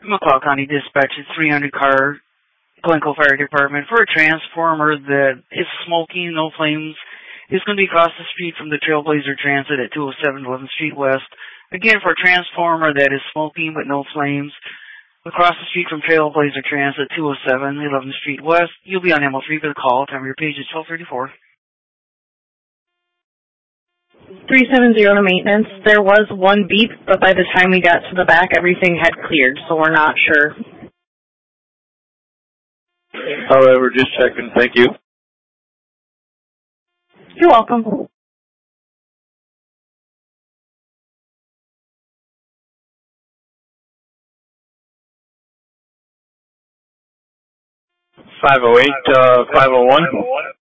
McLeod County Dispatch is 300 car Glencoe Fire Department for a transformer that is smoking, no flames. It's going to be across the street from the Trailblazer Transit at 207 11th Street West. Again, for a transformer that is smoking but no flames, across the street from Trailblazer Transit, 207 11th Street West. You'll be on MO3 for the call. Time of your page is 12:34. 370 to maintenance. There was one beep, but by the time we got to the back, everything had cleared, so we're not sure. However, just checking. Thank you. You're welcome. $508, $501.